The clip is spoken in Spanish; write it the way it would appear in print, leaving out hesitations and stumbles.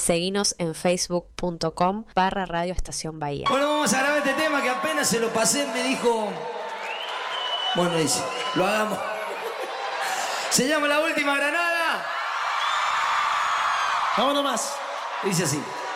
Seguinos en facebook.com/Radio Estación Bahía. Bueno, vamos a grabar este tema que apenas se lo pasé, me dijo... Bueno, dice, lo hagamos. Se llama La Última Granada. Vámonos más. Dice así.